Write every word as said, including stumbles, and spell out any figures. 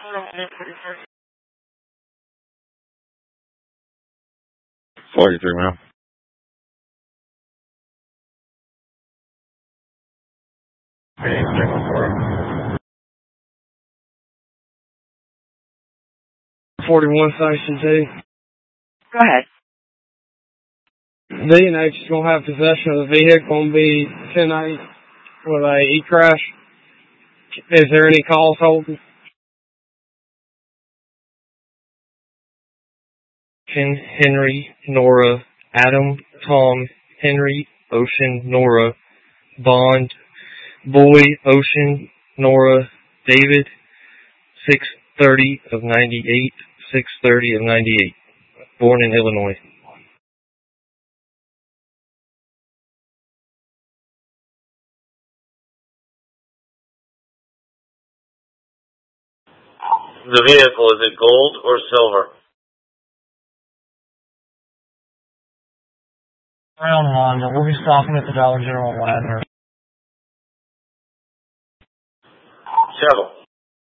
Forty-three, ma'am. Forty-one section two. Go ahead. D and H is gonna have possession of the vehicle and be ten eight with a E crash. Is there any calls holding? Ken, Henry, Nora, Adam, Tom, Henry, Ocean, Nora, Bond, Boy, Ocean, Nora, David, six thirty of ninety-eight, six thirty of ninety-eight. Born in Illinois. The vehicle, is it gold or silver? Brown Honda. We'll be stopping at the Dollar General Ladner. Several.